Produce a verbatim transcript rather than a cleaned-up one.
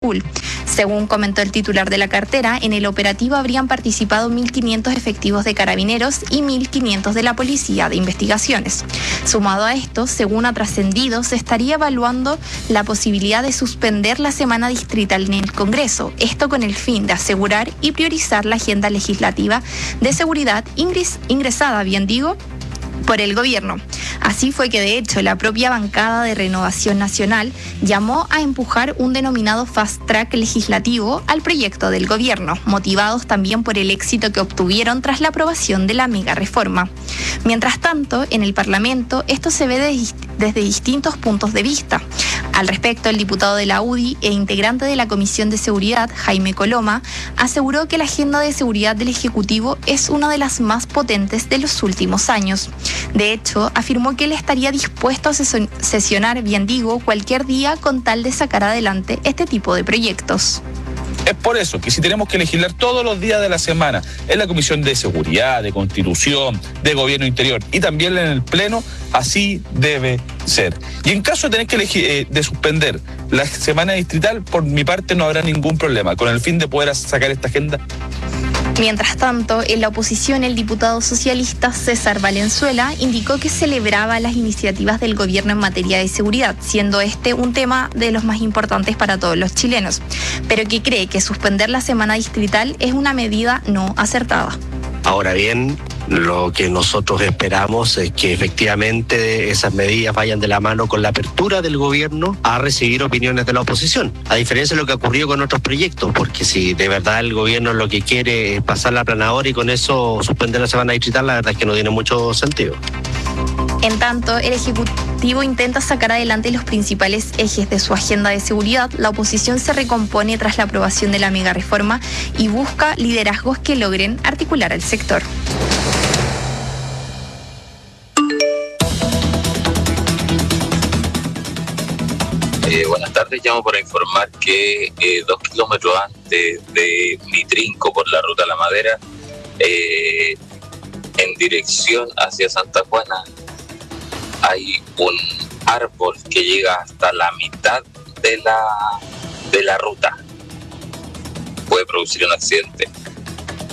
Macul. Según comentó el titular de la cartera, en el operativo habrían participado mil quinientos efectivos de carabineros y mil quinientos de la Policía de Investigaciones. Sumado a esto, según ha trascendido, se estaría evaluando la posibilidad de suspender la semana distrital en el Congreso, esto con el fin de asegurar y priorizar la agenda legislativa de seguridad ingres- ingresada, bien digo, por el gobierno. Así fue que, de hecho, la propia bancada de Renovación Nacional llamó a empujar un denominado fast track legislativo al proyecto del gobierno, motivados también por el éxito que obtuvieron tras la aprobación de la mega reforma. Mientras tanto, en el Parlamento esto se ve de, desde distintos puntos de vista. Al respecto, el diputado de la U D I e integrante de la Comisión de Seguridad, Jaime Coloma, aseguró que la agenda de seguridad del Ejecutivo es una de las más potentes de los últimos años. De hecho, afirmó que él estaría dispuesto a sesionar, bien digo, cualquier día con tal de sacar adelante este tipo de proyectos. Es por eso que si tenemos que legislar todos los días de la semana en la Comisión de Seguridad, de Constitución, de Gobierno Interior y también en el Pleno, así debe ser. Y en caso de tener que elegir, eh, de suspender la semana distrital, por mi parte no habrá ningún problema, con el fin de poder sacar esta agenda. Mientras tanto, en la oposición, el diputado socialista César Valenzuela indicó que celebraba las iniciativas del gobierno en materia de seguridad, siendo este un tema de los más importantes para todos los chilenos, pero que cree que suspender la semana distrital es una medida no acertada. Ahora bien, lo que nosotros esperamos es que efectivamente esas medidas vayan de la mano con la apertura del gobierno a recibir opiniones de la oposición, a diferencia de lo que ha ocurrido con otros proyectos, porque si de verdad el gobierno lo que quiere es pasar la planadora y con eso suspender la semana distrital, la verdad es que no tiene mucho sentido. En tanto, el Ejecutivo intenta sacar adelante los principales ejes de su agenda de seguridad. La oposición se recompone tras la aprobación de la mega reforma y busca liderazgos que logren articular al sector. Eh, buenas tardes, llamo para informar que eh, dos kilómetros antes de mi trinco por la ruta La Madera, eh, en dirección hacia Santa Juana, hay un árbol que llega hasta la mitad de la, de la ruta. Puede producir un accidente.